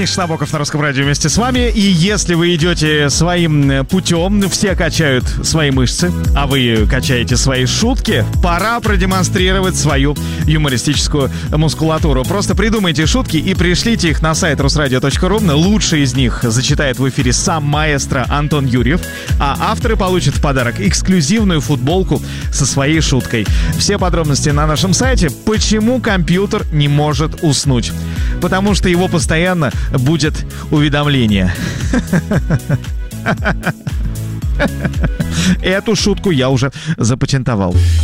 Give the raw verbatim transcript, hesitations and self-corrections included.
Миша Набоков на Русском радио вместе с вами. И если вы идете своим путем, все качают свои мышцы, а вы качаете свои шутки, пора продемонстрировать свою юмористическую мускулатуру. Просто придумайте шутки и пришлите их на сайт русрадио точка ру. Лучшие из них зачитает в эфире сам маэстро Антон Юрьев, а авторы получат в подарок эксклюзивную футболку со своей шуткой. Все подробности на нашем сайте. Почему компьютер не может уснуть? Потому что его постоянно будет уведомление. Эту шутку я уже запатентовал.